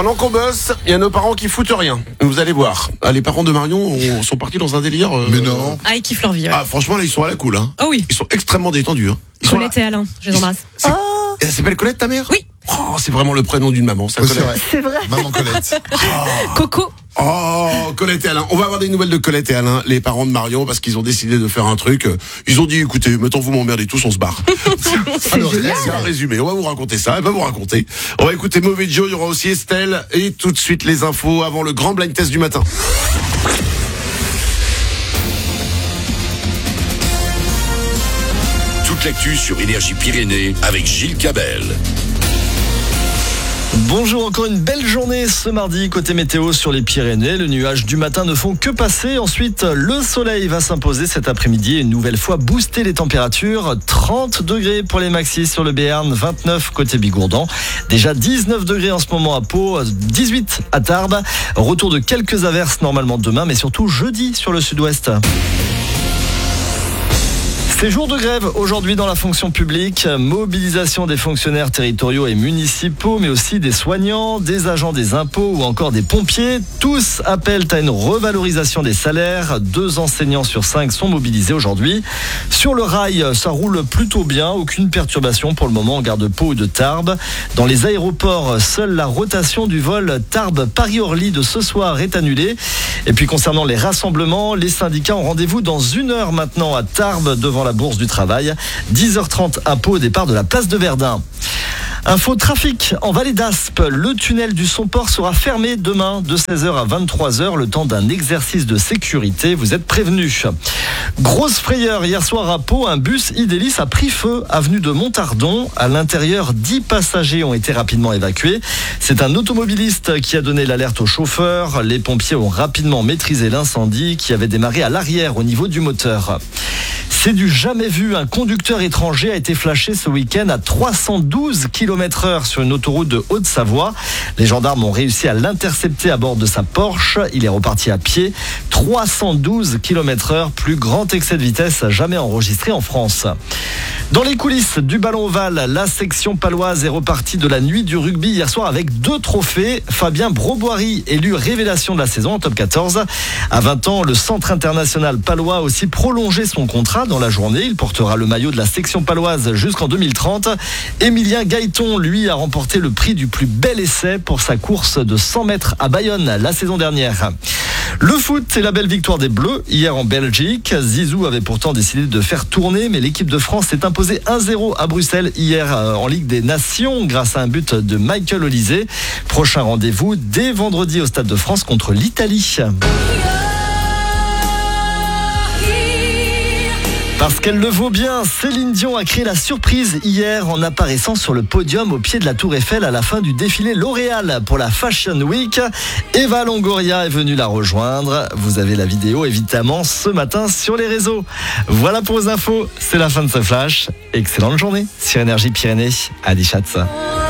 Pendant qu'on bosse, il y a nos parents qui foutent rien. Vous allez voir. Les parents de Marion sont partis dans un délire. Mais non. Ah, ils kiffent leur vie. Ouais. Ah, franchement, là, ils sont à la cool. Hein. Oh oui. Ils sont extrêmement détendus. Hein. Colette et Alain, je les embrasse. Elle s'appelle Colette, ta mère? Oui. Oh, c'est vraiment le prénom d'une maman, ça, Oui, Colette. c'est vrai. Maman Colette. Coco. Oh, Colette et Alain. On va avoir des nouvelles de Colette et Alain, les parents de Marion, parce qu'ils ont décidé de faire un truc. Ils ont dit, écoutez, mettons vous m'emmerdez tous, on se barre. C'est un résumé. On va vous raconter ça. Elle va vous raconter. On va écouter Mauvais Joe. Il y aura aussi Estelle. Et tout de suite, les infos avant le grand blind test du matin. Toute l'actu sur Énergie Pyrénées avec Gilles Cabel. Bonjour, encore une belle journée ce mardi côté météo sur les Pyrénées. Les nuages du matin ne font que passer. Ensuite, le soleil va s'imposer cet après-midi et une nouvelle fois booster les températures. 30 degrés pour les maxis sur le Béarn, 29 côté Bigourdan. Déjà 19 degrés en ce moment à Pau, 18 à Tarbes. Retour de quelques averses normalement demain, mais surtout jeudi sur le sud-ouest. C'est jour de grève aujourd'hui dans la fonction publique, mobilisation des fonctionnaires territoriaux et municipaux, mais aussi des soignants, des agents des impôts ou encore des pompiers. Tous appellent à une revalorisation des salaires. 2 enseignants sur 5 sont mobilisés aujourd'hui. Sur le rail, ça roule plutôt bien, aucune perturbation pour le moment en gare de Pau ou de Tarbes. Dans les aéroports, seule la rotation du vol Tarbes-Paris-Orly de ce soir est annulée. Et puis concernant les rassemblements, les syndicats ont rendez-vous dans 1 heure maintenant à Tarbes devant la Bourse du Travail. 10h30 à Pau au départ de la place de Verdun. Info trafic en Vallée d'Aspe. Le tunnel du Somport sera fermé demain de 16h à 23h, le temps d'un exercice de sécurité. Vous êtes prévenus. Grosse frayeur hier soir à Pau. Un bus Idélis a pris feu avenue de Montardon. À l'intérieur, 10 passagers ont été rapidement évacués. C'est un automobiliste qui a donné l'alerte au chauffeur. Les pompiers ont rapidement maîtrisé l'incendie qui avait démarré à l'arrière au niveau du moteur. C'est du jamais vu. Un conducteur étranger a été flashé ce week-end à 312 km/h sur une autoroute de Haute-Savoie. Les gendarmes ont réussi à l'intercepter à bord de sa Porsche. Il est reparti à pied. 312 km/h, plus grand excès de vitesse jamais enregistré en France. Dans les coulisses du ballon ovale, la section paloise est repartie de la nuit du rugby hier soir avec 2 trophées. Fabien Broboiry, élu révélation de la saison en top 14. À 20 ans, le centre international palois a aussi prolongé son contrat dans la journée. Il portera le maillot de la section paloise jusqu'en 2030. Emilien Gaëton, lui, a remporté le prix du plus bel essai pour sa course de 100 mètres à Bayonne la saison dernière. Le foot, c'est la belle victoire des Bleus hier en Belgique. Zizou avait pourtant décidé de faire tourner, mais l'équipe de France s'est imposée 1-0 à Bruxelles hier en Ligue des Nations grâce à un but de Michael Olysée. Prochain rendez-vous dès vendredi au Stade de France contre l'Italie. Parce qu'elle le vaut bien, Céline Dion a créé la surprise hier en apparaissant sur le podium au pied de la Tour Eiffel à la fin du défilé L'Oréal pour la Fashion Week. Eva Longoria est venue la rejoindre. Vous avez la vidéo évidemment ce matin sur les réseaux. Voilà pour vos infos, c'est la fin de ce flash. Excellente journée sur Énergie Pyrénées. Adi Schatz.